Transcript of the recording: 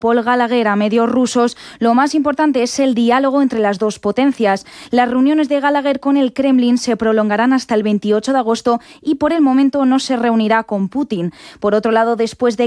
Paul Gallagher a medios rusos, lo más importante es el diálogo entre las dos potencias. Las reuniones de Gallagher con el Kremlin se prolongarán hasta el 28 de agosto y por el momento no se reunirá con Putin. Por otro lado, después de